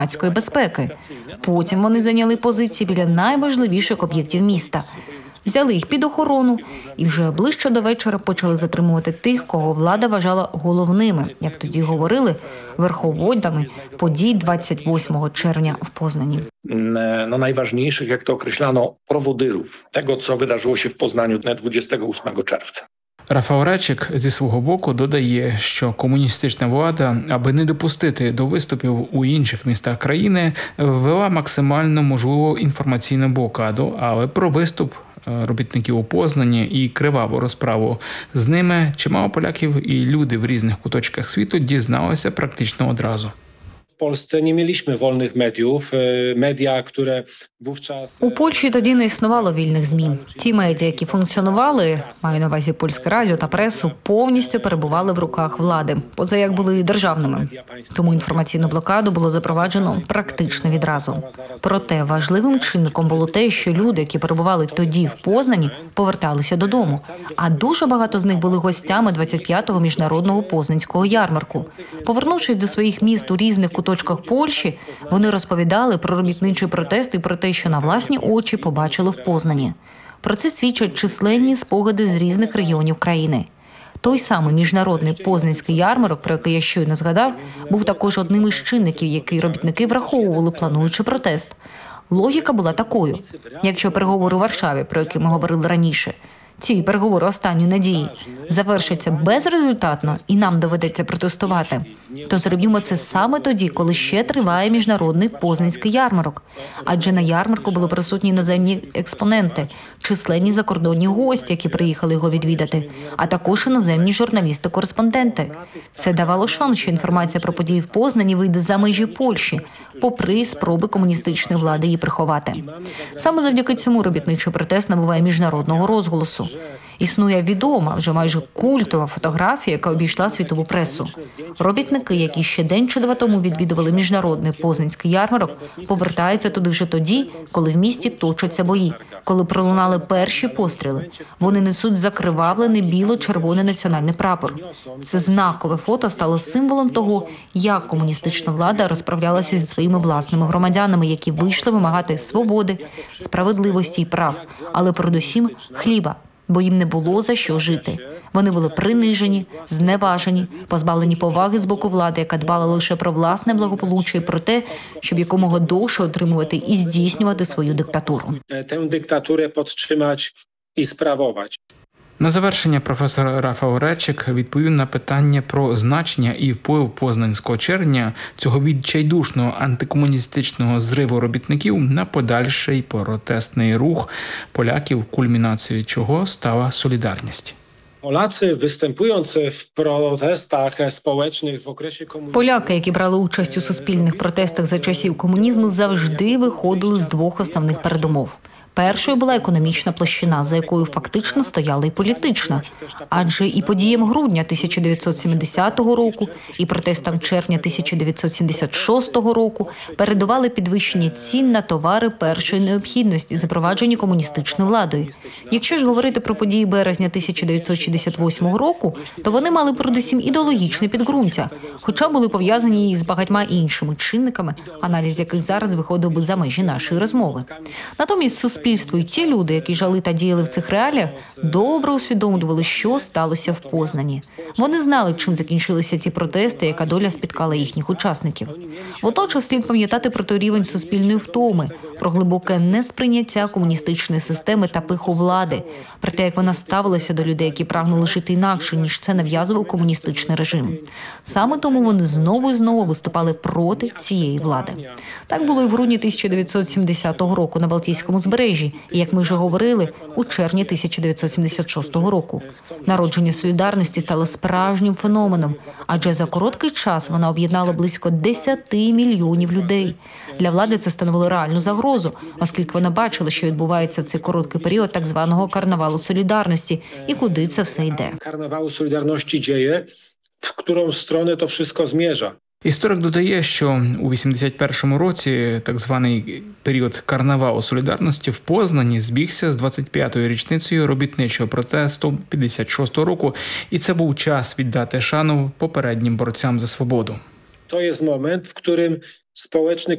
громадської безпеки. Потім вони зайняли позиції біля найважливіших об'єктів міста. Взяли їх під охорону і вже ближче до вечора почали затримувати тих, кого влада вважала головними, як тоді говорили, верховодами подій 28 червня в Познані. Najważniejszych, jak to określano, prowodyrów tego, co wydarzyło się w Poznaniu 28 czerwca. Рафał Речик зі свого боку додає, що комуністична влада, аби не допустити до виступів у інших містах країни, ввела максимально можливу інформаційну блокаду, але про виступ робітників у Познані і криваву розправу з ними чимало поляків і люди в різних куточках світу дізналися практично одразу. W Polsce nie mieliśmy wolnych mediów, media, które wówczas... У Польщі тоді не існувало вільних ЗМІ. Ті медіа, які функціонували, маю на увазі польське радіо та пресу, повністю перебували в руках влади, поза як були державними. Тому інформаційну блокаду було запроваджено практично відразу. Проте важливим чинником було те, що люди, які перебували тоді в Познані, поверталися додому. А дуже багато з них були гостями 25-го міжнародного Познанського ярмарку. Повернувшись до своїх міст у різних куточках Польщі, вони розповідали про робітничий протест і про те, що на власні очі побачили в Познані. Про це свідчать численні спогади з різних регіонів країни. Той самий міжнародний Познанський ярмарок, про який я щойно згадав, був також одним із чинників, який робітники враховували, плануючи протест. Логіка була такою. Якщо переговори у Варшаві, про які ми говорили раніше, ці переговори останньої надії завершаться безрезультатно і нам доведеться протестувати, то зробімо це саме тоді, коли ще триває міжнародний Познанський ярмарок. Адже на ярмарку були присутні іноземні експоненти, численні закордонні гості, які приїхали його відвідати, а також іноземні журналісти-кореспонденти. Це давало шанс, що інформація про події в Познані вийде за межі Польщі, попри спроби комуністичної влади її приховати. Саме завдяки цьому робітничий протест набуває міжнародного розголосу. Існує відома, вже майже культова фотографія, яка обійшла світову пресу. Робітники, які ще день чи два тому відвідували міжнародний Познанський ярмарок, повертаються туди вже тоді, коли в місті точаться бої, коли пролунали перші постріли. Вони несуть закривавлений біло-червоний національний прапор. Це знакове фото стало символом того, як комуністична влада розправлялася зі своїми власними громадянами, які вийшли вимагати свободи, справедливості і прав, але передусім хліба, бо їм не було за що жити. Вони були принижені, зневажені, позбавлені поваги з боку влади, яка дбала лише про власне благополуччя і про те, щоб якомога довше отримувати і здійснювати свою диктатуру. Tę dyktaturę podtrzymać i sprawować. На завершення професор Рафał Речик відповів на питання про значення і вплив Познанського червня, цього відчайдушного антикомуністичного зриву робітників на подальший протестний рух поляків, кульмінацією чого стала солідарність. Polacy występując w protestach społecznych w okresie komunizmu. Поляки, які брали участь у суспільних протестах за часів комунізму, завжди виходили з двох основних передумов. Першою була економічна площина, за якою фактично стояла і політична. Адже і подіям грудня 1970 року, і протестам червня 1976 року передували підвищення цін на товари першої необхідності, запроваджені комуністичною владою. Якщо ж говорити про події березня 1968 року, то вони мали передусім ідеологічне підґрунтя, хоча були пов'язані з багатьма іншими чинниками, аналіз яких зараз виходив би за межі нашої розмови. Натомість суспільство і ті люди, які жили та діяли в цих реаліях, добре усвідомлювали, що сталося в Познані. Вони знали, чим закінчилися ті протести, яка доля спіткала їхніх учасників. Водночас слід пам'ятати про той рівень суспільної втоми, про глибоке несприйняття комуністичної системи та пиху влади, про те, як вона ставилася до людей, які прагнули жити інакше, ніж це нав'язував комуністичний режим. Саме тому вони знову і знову виступали проти цієї влади. Так було і в грудні 1970 року на Балтійському збережжі, і, як ми вже говорили, у червні 1976 року. Народження солідарності стало справжнім феноменом, адже за короткий час вона об'єднала близько 10 мільйонів людей. Для влади це становило реальну загрозу, оскільки вона бачила, що відбувається в цей короткий період так званого карнавалу солідарності і куди це все йде. Карнавалу солідарності діє, в яку сторону то все zmierza. Історик додає, що у 81-му році так званий період карнавалу солідарності в Познані збігся з 25-ю річницею робітничого протесту 56-го року, і це був час віддати шану попереднім борцям за свободу. To jest moment, w którym społeczny